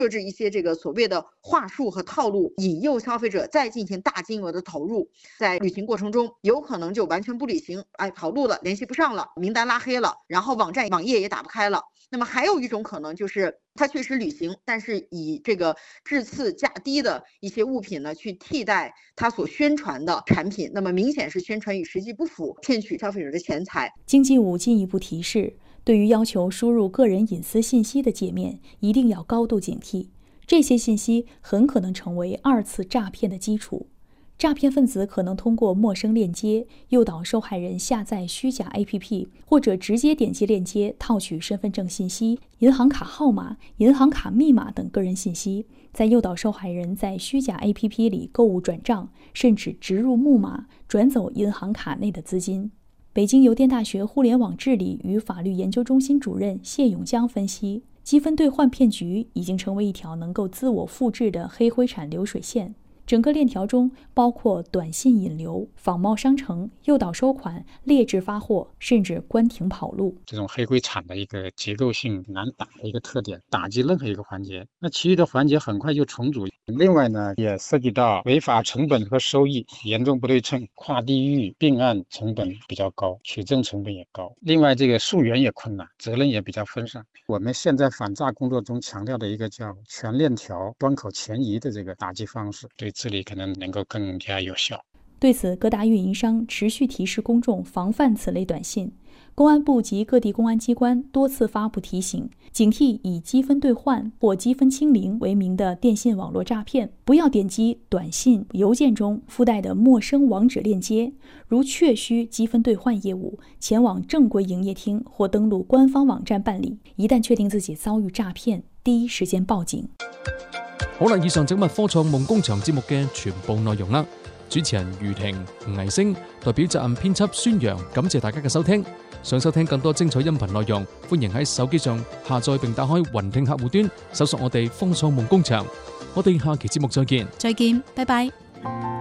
设置一些这个所谓的话术和套路，引诱消费者再进行大金额的投入，在旅行过程中有可能就完全不履行，跑路了，联系不上了，名单拉黑了，然后网页也打不开了。那么还有一种可能就是他确实旅行，但是以这个质次价低的一些物品呢去替代他所宣传的产品，那么明显是宣传与实际不符，骗取消费者的钱财。 经济部进一步提示，对于要求输入个人隐私信息的界面，一定要高度警惕，这些信息很可能成为2次诈骗的基础。诈骗分子可能通过陌生链接诱导受害人下载虚假 APP， 或者直接点击链接套取身份证信息、银行卡号码、银行卡密码等个人信息，再诱导受害人在虚假 APP 里购物转账，甚至植入木马转走银行卡内的资金。北京邮电大学互联网治理与法律研究中心主任谢永江分析，积分兑换骗局已经成为一条能够自我复制的黑灰产流水线。整个链条中包括短信引流、仿冒商城、诱导收款、劣质发货，甚至关停跑路。 这种黑灰产的一个结构性难打的一个特点，打击任何一个环节，那其余的环节很快就重组。另外呢，也涉及到违法成本和收益严重不对称，跨地域并案成本比较高，取证成本也高。另外，这个溯源也困难，责任也比较分散。我们现在反诈工作中强调的一个叫全链条、端口前移的这个打击方式，对治理可能能够更加有效。 对此，各大运营商持续提示公众防范此类短信。公安部及各地公安机关多次发布提醒，警惕以积分兑换或积分清零为名的电信网络诈骗，不要点击短信、邮件中附带的陌生网址链接。如确需积分兑换业务，前往正规营业厅或登录官方网站办理。一旦确定自己遭遇诈骗，第一時間報警。 好啦，以上整物科創夢工場節目嘅全部內容啦。主持人余婷、吳藝星代表責任編輯孫陽，感謝大家嘅收聽。想收聽更多精彩音頻內容，歡迎喺手機上下載並打開雲聽客戶端，搜索我哋科創夢工場。我哋下期節目再見。 再見，拜拜。